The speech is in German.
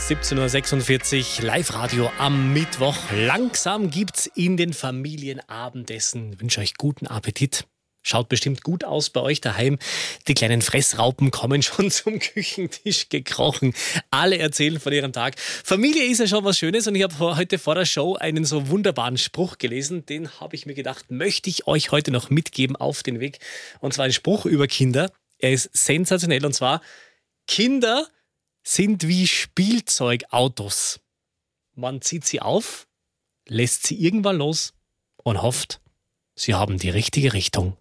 17.46 Uhr, Live-Radio am Mittwoch. Langsam gibt's in den Familienabendessen. Ich wünsche euch guten Appetit. Schaut bestimmt gut aus bei euch daheim. Die kleinen Fressraupen kommen schon zum Küchentisch gekrochen. Alle erzählen von ihrem Tag. Familie ist ja schon was Schönes und ich habe heute vor der Show einen so wunderbaren Spruch gelesen. Den habe ich mir gedacht, möchte ich euch heute noch mitgeben auf den Weg. Und zwar ein Spruch über Kinder. Er ist sensationell und zwar: Kinder sind wie Spielzeugautos. Man zieht sie auf, lässt sie irgendwann los und hofft, sie haben die richtige Richtung.